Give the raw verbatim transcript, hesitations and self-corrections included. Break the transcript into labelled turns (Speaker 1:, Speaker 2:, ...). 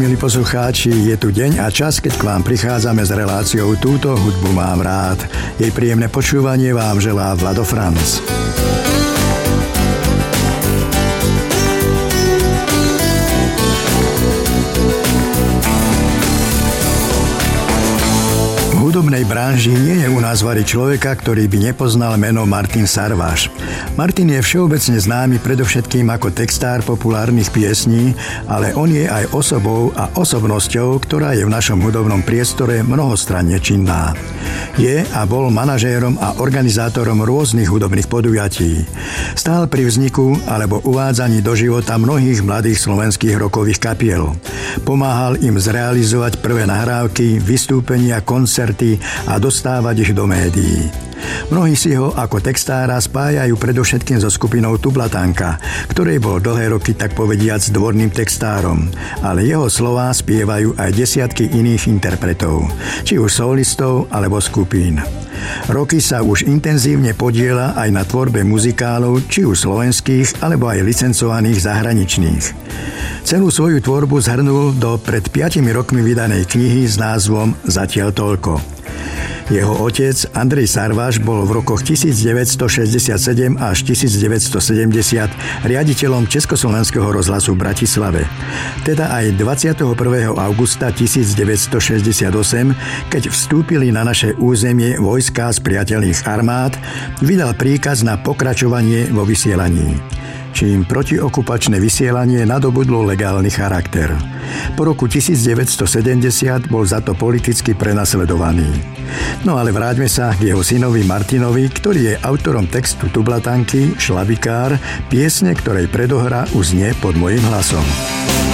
Speaker 1: milí poslucháči, je tu deň a čas, keď k vám prichádzame s reláciou Túto hudbu mám rád. Jej príjemné počúvanie vám želá Vlado Franc. V hudobnej branži nie je u nás vari človeka, ktorý by nepoznal meno Martin Sarváš. Martin je všeobecne známy predovšetkým ako textár populárnych piesní, ale on je aj osobou a osobnosťou, ktorá je v našom hudobnom priestore mnohostranne činná. Je a bol manažérom a organizátorom rôznych hudobných podujatí. Stál pri vzniku alebo uvádzaní do života mnohých mladých slovenských rockových kapiel. Pomáhal im zrealizovať prvé nahrávky, vystúpenia, koncerty a dostávať ich do médií. Mnohí si ho ako textára spájajú predovšetkým so skupinou Tublatanka, ktorej bol dlhé roky tak povediac dvorným textárom, ale jeho slová spievajú aj desiatky iných interpretov, či už solistov alebo skupín. Roky sa už intenzívne podieľa aj na tvorbe muzikálov, či už slovenských alebo aj licencovaných zahraničných. Celú svoju tvorbu zhrnul do pred piatimi rokmi vydanej knihy s názvom Zatiaľ toľko. Jeho otec Andrej Sarváš bol v rokoch devätnásťstošesťdesiatsedem až devätnásťstosedemdesiat riaditeľom Československého rozhlasu v Bratislave. Teda aj dvadsiateho prvého augusta devätnásťstošesťdesiatosem, keď vstúpili na naše územie vojská z priateľných armád, vydal príkaz na pokračovanie vo vysielaní, čím protiokupačné vysielanie nadobudlo legálny charakter. Po roku devätnásťstosedemdesiat bol za to politicky prenasledovaný. No ale vráťme sa k jeho synovi Martinovi, ktorý je autorom textu Tublatanky Šlabikár, piesne, ktorej predohra uznie Pod mojím hlasom.